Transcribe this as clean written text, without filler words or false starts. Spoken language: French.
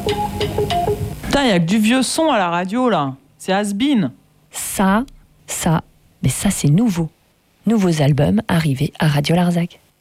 Putain, il y a que du vieux son à la radio, là. C'est has-been. Mais ça c'est nouveau. Nouveaux albums arrivés à Radio Larzac.